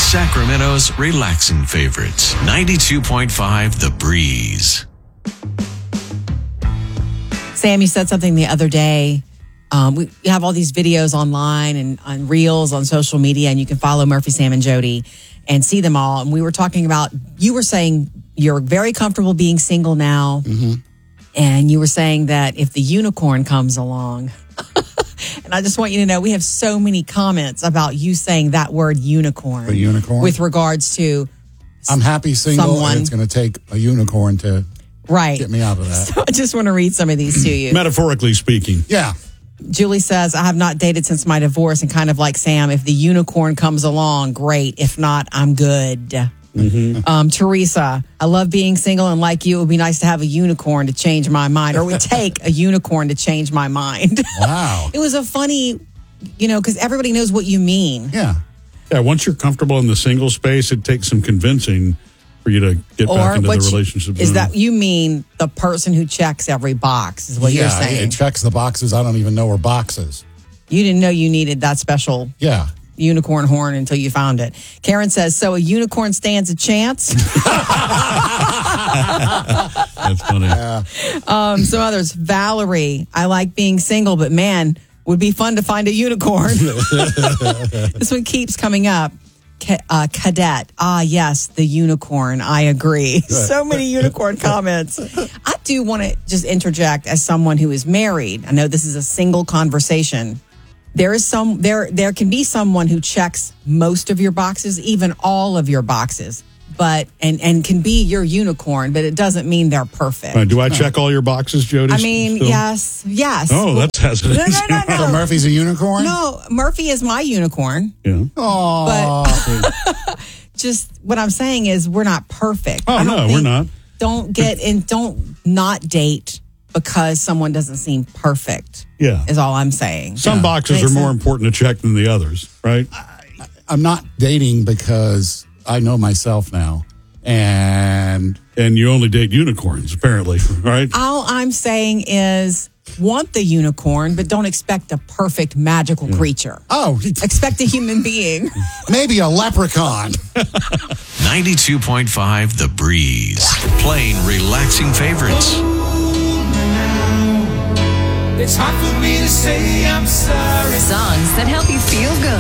Sacramento's relaxing favorites. 92.5 The Breeze. Sam, you said something the other day. We have all these videos online and on Reels on social media, and you can follow Murphy, Sam, and Jody and see them all. And we were talking about, you were saying you're very comfortable being single now. Mm-hmm. And you were saying that if the unicorn comes along, and I just want you to know, we have so many comments about you saying that word unicorn. A unicorn? With regards to I'm happy single, someone. and it's going to take a unicorn to get me out of that. So I just want to read some of these to you. Metaphorically speaking. Yeah. Julie says, I have not dated since my divorce, and kind of like Sam, if the unicorn comes along, great. If not, I'm good. Mm-hmm. Teresa, I love being single, and like you, it would be nice to have a unicorn to change my mind, or it would take a unicorn to change my mind. Wow. It was a funny, because everybody knows what you mean. Yeah. Yeah, once you're comfortable in the single space, it takes some convincing for you to get back into the relationship. Is that you mean the person who checks every box is what you're saying? It checks the boxes. I don't even know where boxes. You didn't know you needed that special unicorn horn until you found it. Karen says, so a unicorn stands a chance? That's funny. Yeah. Some others. Valerie, I like being single, but man, would be fun to find a unicorn. This one keeps coming up. Cadet. Yes, the unicorn. I agree. So many unicorn comments. I do want to just interject as someone who is married. I know this is a single conversation. There can be someone who checks most of your boxes, even all of your boxes, but and can be your unicorn, but it doesn't mean they're perfect. Do I check all your boxes, Jody? I mean, yes. Oh, that's hesitant. No. So Murphy's a unicorn? No, Murphy is my unicorn. Yeah. But just what I'm saying is we're not perfect. Oh, no, we're not. Don't not date because someone doesn't seem perfect. Yeah. Is all I'm saying. Some boxes are more important to check than the others, right? I'm not dating because I know myself now. And you only date unicorns, apparently, right? All I'm saying is want the unicorn, but don't expect a perfect magical creature. Oh. Expect a human being. Maybe a leprechaun. 92.5 The Breeze. Playing relaxing favorites. It's hard for me to say I'm sorry. Songs that help you feel good.